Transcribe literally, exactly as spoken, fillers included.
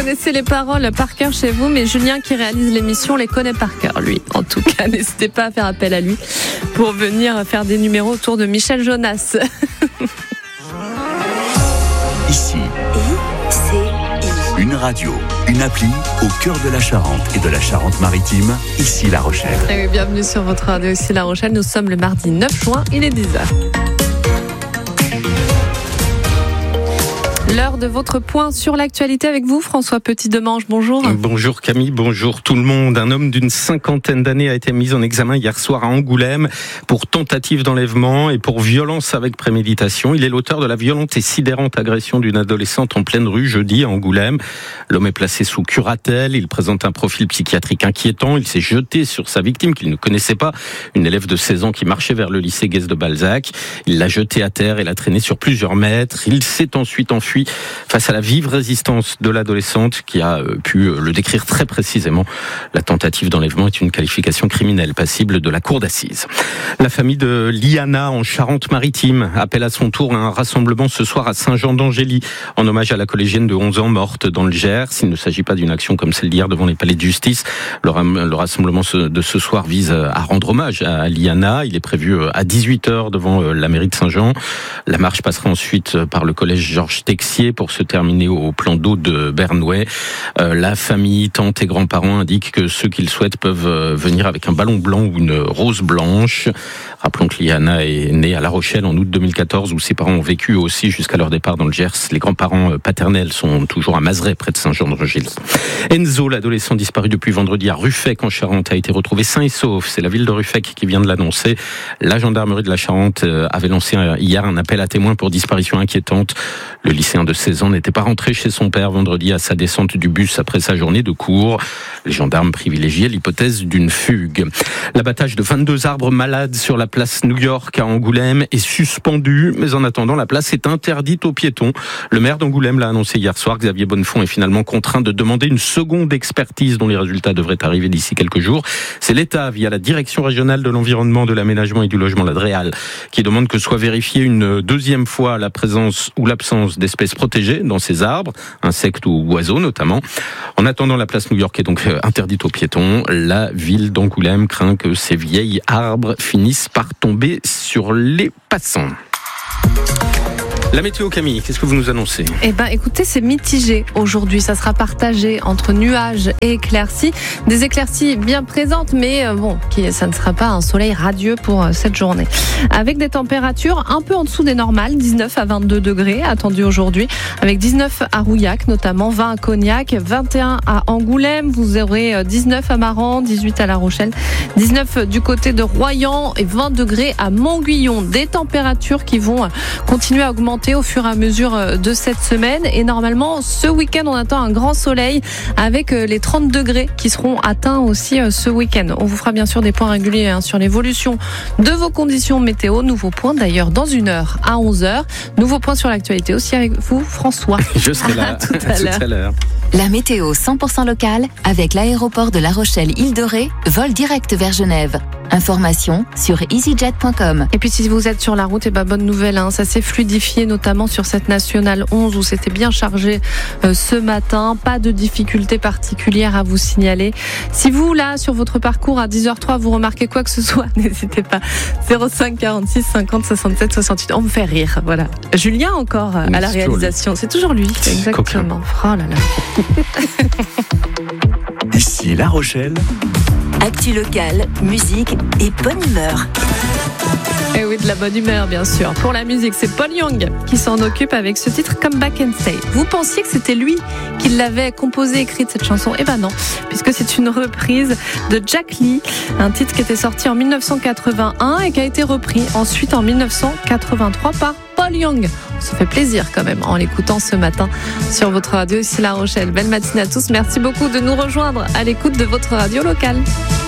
connaissez les paroles par cœur chez vous, mais Julien qui réalise l'émission les connaît par cœur, lui. En tout cas, n'hésitez pas à faire appel à lui pour venir faire des numéros autour de Michel Jonas. Ici, I C I. Une radio, une appli au cœur de la Charente et de la Charente-Maritime, ici La Rochelle. Et bienvenue sur votre radio ici La Rochelle. Nous sommes le mardi neuf juin, il est dix heures. L'heure de votre point sur l'actualité avec vous, François Petit-Demange, bonjour. Bonjour Camille, bonjour tout le monde. Un homme d'une cinquantaine d'années a été mis en examen hier soir à Angoulême pour tentative d'enlèvement et pour violence avec préméditation. Il est l'auteur de la violente et sidérante agression d'une adolescente en pleine rue jeudi à Angoulême. L'homme est placé sous curatelle, il présente un profil psychiatrique inquiétant. Il s'est jeté sur sa victime qu'il ne connaissait pas, une élève de seize ans qui marchait vers le lycée Guès de Balzac. Il l'a jetée à terre et l'a traînée sur plusieurs mètres. Il s'est ensuite enfui face à la vive résistance de l'adolescente qui a pu le décrire très précisément. La tentative d'enlèvement est une qualification criminelle passible de la cour d'assises. La famille de Liana en Charente-Maritime appelle à son tour à un rassemblement ce soir à Saint-Jean-d'Angély en hommage à la collégienne de onze ans morte dans le Gers. Il ne s'agit pas d'une action comme celle d'hier devant les palais de justice. Le rassemblement de ce soir vise à rendre hommage à Liana. Il est prévu à dix-huit heures devant la mairie de Saint-Jean. La marche passera ensuite par le collège Georges Texier pour se terminer au plan d'eau de Bernouais. Euh, la famille, tante et grands-parents indiquent que ceux qu'ils souhaitent peuvent venir avec un ballon blanc ou une rose blanche. Rappelons que Liana est née à La Rochelle en août deux mille quatorze où ses parents ont vécu aussi jusqu'à leur départ dans le Gers. Les grands-parents paternels sont toujours à Mazeray, près de Saint-Jean-d'Angély. Enzo, l'adolescent disparu depuis vendredi à Ruffec en Charente, a été retrouvé sain et sauf. C'est la ville de Ruffec qui vient de l'annoncer. La gendarmerie de la Charente avait lancé hier un appel à témoins pour disparition inquiétante. Le lycéen de seize ans n'était pas rentré chez son père vendredi à sa descente du bus après sa journée de cours. Les gendarmes privilégiaient l'hypothèse d'une fugue. L'abattage de vingt-deux arbres malades sur la place New York à Angoulême est suspendu, mais en attendant, la place est interdite aux piétons. Le maire d'Angoulême l'a annoncé hier soir. Xavier Bonnefond est finalement contraint de demander une seconde expertise dont les résultats devraient arriver d'ici quelques jours. C'est l'État, via la Direction régionale de l'environnement, de l'aménagement et du logement, la DREAL, qui demande que soit vérifiée une deuxième fois la présence ou l'absence d'espèces protégées dans ces arbres, insectes ou oiseaux notamment. En attendant, la place New York est donc interdite aux piétons. La ville d'Angoulême craint que ces vieilles arbres finissent par tomber sur les passants. La météo, Camille, qu'est-ce que vous nous annoncez ? Eh ben, écoutez, c'est mitigé aujourd'hui. Ça sera partagé entre nuages et éclaircies. Des éclaircies bien présentes, mais euh, bon, qui, ça ne sera pas un soleil radieux pour euh, cette journée. Avec des températures un peu en dessous des normales, dix-neuf à vingt-deux degrés attendus aujourd'hui. Avec dix-neuf à Rouillac, notamment vingt à Cognac, vingt et un à Angoulême. Vous aurez dix-neuf à Maran, dix-huit à La Rochelle, dix-neuf du côté de Royan et vingt degrés à Montguillon. Des températures qui vont continuer à augmenter au fur et à mesure de cette semaine. Et normalement, ce week-end, on attend un grand soleil avec les trente degrés qui seront atteints aussi ce week-end. On vous fera bien sûr des points réguliers hein, sur l'évolution de vos conditions météo. Nouveau point d'ailleurs dans une heure à onze heures. Nouveau point sur l'actualité aussi avec vous, François. Je serai là à tout à, à, tout à l'heure. La météo cent pour cent locale avec l'aéroport de La Rochelle-Île de Ré, vol direct vers Genève. Information sur easyjet point com. Et puis si vous êtes sur la route, et ben bonne nouvelle, hein, ça s'est fluidifié notamment sur cette nationale onze où c'était bien chargé euh, ce matin. Pas de difficultés particulières à vous signaler. Si vous là sur votre parcours à dix heures zéro trois vous remarquez quoi que ce soit, n'hésitez pas. zéro cinq quarante-six cinquante soixante-sept soixante-huit. On me fait rire, voilà. Julien encore à la réalisation, c'est toujours lui. C'est exactement. Oh là là. Ici La Rochelle. Actu locale, musique et bonne humeur. Et oui, de la bonne humeur, bien sûr. Pour la musique, c'est Paul Young qui s'en occupe avec ce titre Come Back and Stay. Vous pensiez que c'était lui qui l'avait composé, écrite cette chanson ? Eh ben non, puisque c'est une reprise de Jack Lee, un titre qui était sorti en dix-neuf cent quatre-vingt-un et qui a été repris ensuite en dix-neuf cent quatre-vingt-trois par Paul Young. On se fait plaisir quand même en l'écoutant ce matin sur votre radio ici La Rochelle. Belle matinée à tous. Merci beaucoup de nous rejoindre à l'écoute de votre radio locale.